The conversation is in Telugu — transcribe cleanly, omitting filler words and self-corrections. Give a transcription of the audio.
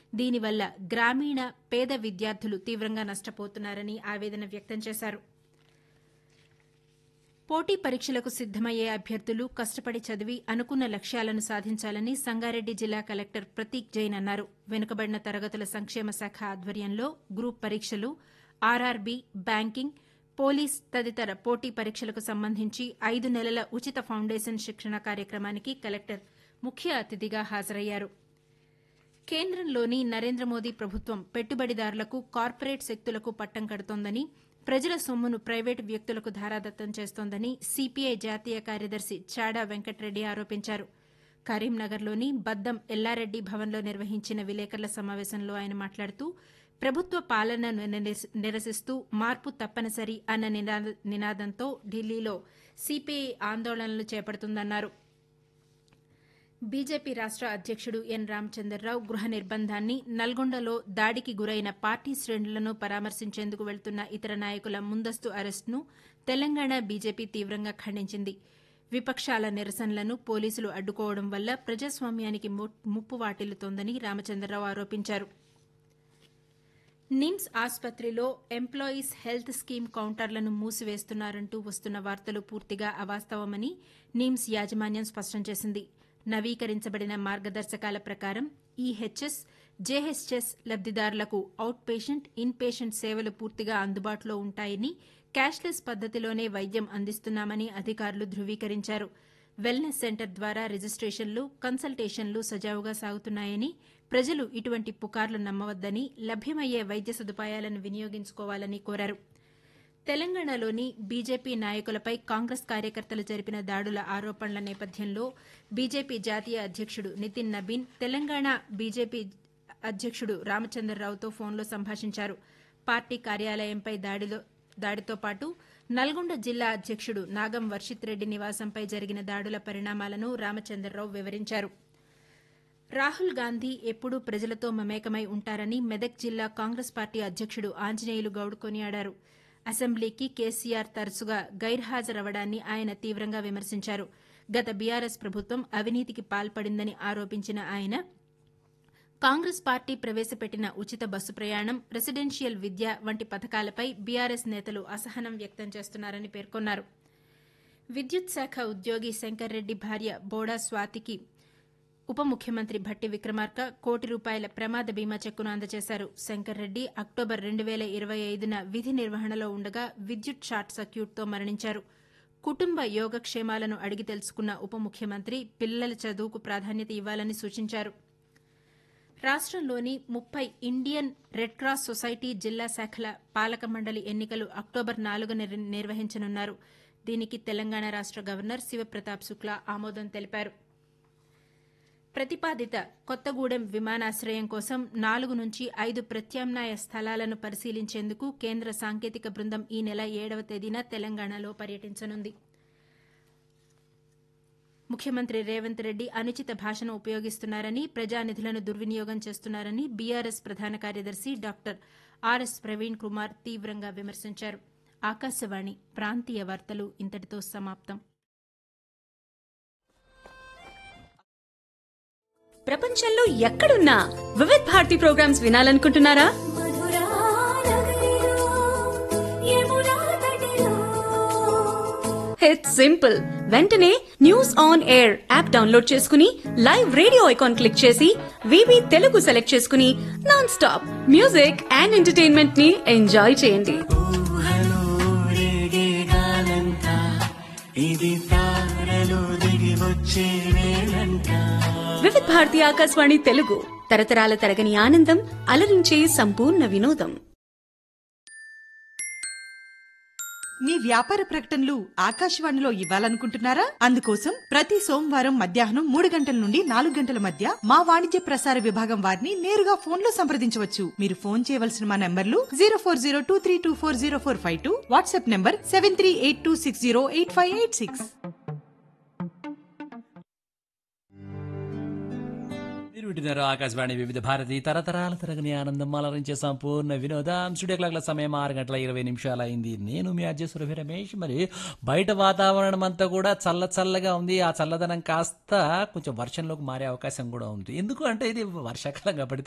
దీనివల్ల గ్రామీణ పేద విద్యార్థులు తీవ్రంగా నష్టపోతున్నారని ఆవేదన వ్యక్తం చేశారు. పోటీ పరీక్షలకు సిద్దమయ్యే అభ్యర్థులు కష్టపడి చదివి అనుకున్న లక్ష్యాలను సాధించాలని సంగారెడ్డి జిల్లా కలెక్టర్ ప్రతీక్ జైన్ అన్నారు. వెనుకబడిన తరగతుల సంక్షేమ శాఖ ఆధ్వర్యంలో గ్రూప్ పరీక్షలు, ఆర్ఆర్బీ, బ్యాంకింగ్, పోలీస్ తదితర పోటీ పరీక్షలకు సంబంధించి 5 నెలల ఉచిత ఫౌండేషన్ శిక్షణ కార్యక్రమానికి కలెక్టర్ ముఖ్య అతిథిగా హాజరయ్యారు. కేంద్రంలోని నరేంద్ర మోదీ ప్రభుత్వం పెట్టుబడిదారులకు, కార్పొరేట్ శక్తులకు పట్టం కడుతోందని, ప్రజల సొమ్మును ప్రైవేటు వ్యక్తులకు ధారాదత్తం చేస్తోందని సీపీఐ జాతీయ కార్యదర్శి చాడా వెంకటరెడ్డి ఆరోపించారు. కరీంనగర్లోని బద్దం ఎల్లారెడ్డి భవన్లో నిర్వహించిన విలేకరుల సమావేశంలో ఆయన మాట్లాడుతూ ప్రభుత్వ పాలనను నిరసిస్తూ మార్పు తప్పనిసరి అన్న నినాదంతో ఢిల్లీలో సీపీఐ ఆందోళనలు చేపడుతుందన్నారు. బీజేపీ రాష్ట అధ్యక్షుడు ఎన్ రామచంద్రరావు గృహ నిర్బంధాన్ని, నల్గొండలో దాడికి గురైన పార్టీ శ్రేణులను పరామర్శించేందుకు వెళ్తున్న ఇతర నాయకుల ముందస్తు అరెస్టును తెలంగాణ బీజేపీ తీవ్రంగా ఖండించింది. విపక్షాల నిరసనలను పోలీసులు అడ్డుకోవడం వల్ల ప్రజాస్వామ్యానికి ముప్పు వాటిల్లుతోందని రామచంద్రరావు ఆరోపించారు. నిమ్స్ ఆసుపత్రిలో ఎంప్లాయీస్ హెల్త్ స్కీమ్ కౌంటర్లను మూసివేస్తున్నారంటూ వస్తున్న వార్తలు పూర్తిగా అవాస్తవమని నిమ్స్ యాజమాన్యం స్పష్టం చేసింది. నవీకరించబడిన మార్గదర్శకాల ప్రకారం ఈహెచ్ఎస్, జేహెచ్ఎస్ లబ్దిదారులకు అవుట్ పేషెంట్, ఇన్ పేషెంట్ సేవలు పూర్తిగా అందుబాటులో ఉంటాయని, క్యాష్లెస్ పద్దతిలోనే వైద్యం అందిస్తున్నామని అధికారులు ధృవీకరించారు. వెల్నెస్ సెంటర్ ద్వారా రిజిస్టేషన్లు, కన్సల్టేషన్లు సజావుగా సాగుతున్నాయని, ప్రజలు ఇటువంటి పుకార్లు నమ్మవద్దని, లభ్యమయ్యే వైద్య సదుపాయాలను వినియోగించుకోవాలని కోరారు. తెలంగాణలోని బీజేపీ నాయకులపై కాంగ్రెస్ కార్యకర్తలు జరిపిన దాడుల ఆరోపణల నేపథ్యంలో బీజేపీ జాతీయ అధ్యక్షుడు నితిన్ నబీన్ తెలంగాణ బీజేపీ అధ్యక్షుడు రామచంద్రరావుతో ఫోన్లో సంభాషించారు. పార్టీ కార్యాలయంపై దాడితో పాటు నల్గొండ జిల్లా అధ్యక్షుడు నాగం వర్షిత్ రెడ్డి నివాసంపై జరిగిన దాడుల పరిణామాలను రామచంద్రరావు వివరించారు. రాహుల్ గాంధీ ఎప్పుడూ ప్రజలతో మమేకమై ఉంటారని మెదక్ జిల్లా కాంగ్రెస్ పార్టీ అధ్యక్షుడు ఆంజనేయులు గౌడ్ కొనియాడారు. అసెంబ్లీకి కేసీఆర్ తరచుగా గైర్హాజరవడాన్ని ఆయన తీవ్రంగా విమర్శించారు. గత బీఆర్ఎస్ ప్రభుత్వం అవినీతికి పాల్పడిందని ఆరోపించిన ఆయన కాంగ్రెస్ పార్టీ ప్రవేశపెట్టిన ఉచిత బస్సు ప్రయాణం, రెసిడెన్షియల్ విద్య వంటి పథకాలపై బీఆర్ఎస్ నేతలు అసహనం వ్యక్తం చేస్తున్నారని పేర్కొన్నారు. విద్యుత్ శాఖ ఉద్యోగి శంకర్రెడ్డి భార్య బోడా స్వాతికి ఉప ముఖ్యమంత్రి భట్టి విక్రమార్క ₹1,00,00,000 ప్రమాద బీమా చెక్కును అందజేశారు. శంకర్రెడ్డి అక్టోబర్ 2025న విధి నిర్వహణలో ఉండగా విద్యుత్ షార్ట్ సర్క్యూట్తో మరణించారు. కుటుంబ యోగక్షేమాలను అడిగి తెలుసుకున్న ఉప ముఖ్యమంత్రి పిల్లల చదువుకు ప్రాధాన్యత ఇవ్వాలని సూచించారు. రాష్టంలోని 30 ఇండియన్ రెడ్ క్రాస్ సొసైటీ జిల్లా శాఖల పాలక మండలి ఎన్నికలు అక్టోబర్ 4న నిర్వహించనున్నారు. దీనికి తెలంగాణ రాష్ట గవర్నర్ శివప్రతాప్ శుక్లా ఆమోదం తెలిపారు. ప్రతిపాదిత కొత్తగూడెం విమానాశ్రయం కోసం 4 నుంచి 5 ప్రత్యామ్నాయ స్థలాలను పరిశీలించేందుకు కేంద్ర సాంకేతిక బృందం ఈ నెల 7వ తేదీన తెలంగాణలో పర్యటించనుంది. ముఖ్యమంత్రి రేవంత్ రెడ్డి అనుచిత భాషను ఉపయోగిస్తున్నారని, ప్రజానిధులను దుర్వినియోగం చేస్తున్నారని బీఆర్ఎస్ ప్రధాన కార్యదర్శి డాక్టర్ ఆర్ఎస్ ప్రవీణ్ కుమార్ తీవ్రంగా విమర్శించారు. ఆకాశవాణి ప్రాంతీయ వార్తలు ఇంతటితో సమాప్తం. ప్రపంచంలో ఎక్కడున్నా Vividh Bharati programmes వినాలనుకుంటున్నారా? It's simple. వెంటనే news on air app download చేసుకుని లైవ్ రేడియో ఐకాన్ క్లిక్ చేసి వివి తెలుగు సెలెక్ట్ చేసుకుని non stop music and entertainment ని ఎంజాయ్ చేయండి. వివిధ్ భారతి ఆకాశవాణి తెలుగు తరతరాల తరగని ఆనందం, అలరించే సంపూర్ణ వినోదం. మీ వ్యాపార ప్రకటనలు ఆకాశవాణిలో ఇవ్వాలనుకుంటున్నారా? అందుకోసం ప్రతి సోమవారం మధ్యాహ్నం 3 గంటల నుండి 4 గంటల మధ్య మా వాణిజ్య ప్రసార విభాగం వారిని నేరుగా ఫోన్లో సంప్రదించవచ్చు. మీరు ఫోన్ చేయవలసిన మా నంబర్లు 0402324045, వాట్సాప్ నంబర్ 7382608586. వింటున్నారు ఆకాశవాణి వివిధ భారతి తరతరాల తరగని ఆనందం, అలరించే సంపూర్ణ వినోదం. స్టూడియో క్లాక్ల సమయం 6:20 అయింది. నేను మీ అధ్యక్షుడు రమేష్. మరి బయట వాతావరణం అంతా కూడా చల్లగా ఉంది. ఆ చల్లదనం కాస్త కొంచెం వర్షంలోకి మారే అవకాశం కూడా ఉంది. ఎందుకు అంటే ఇది వర్షాకాలం కాబట్టి